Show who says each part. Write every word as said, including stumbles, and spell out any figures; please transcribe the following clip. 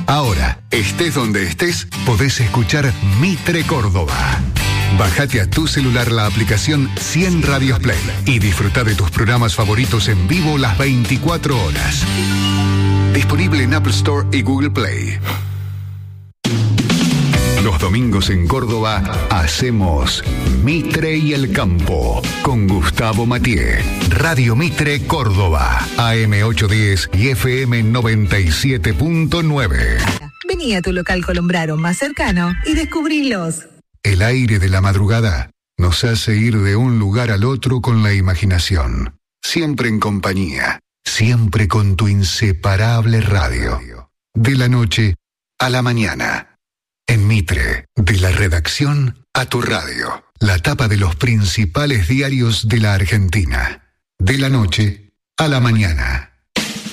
Speaker 1: Ahora, estés donde estés, podés escuchar Mitre Córdoba. Bájate a tu celular la aplicación cien Radios Play y disfruta de tus programas favoritos en vivo las veinticuatro horas. Disponible en Apple Store y Google Play. Los domingos en Córdoba hacemos Mitre y el Campo con Gustavo Mathieu. Radio Mitre Córdoba, A M ochocientos diez y F M noventa y siete punto nueve.
Speaker 2: Vení a tu local Colombraro más cercano y descubrilos.
Speaker 1: El aire de la madrugada nos hace ir de un lugar al otro con la imaginación. Siempre en compañía, siempre con tu inseparable radio. De la noche a la mañana. En Mitre, de la redacción a tu radio. La tapa de los principales diarios de la Argentina. De la noche a la mañana.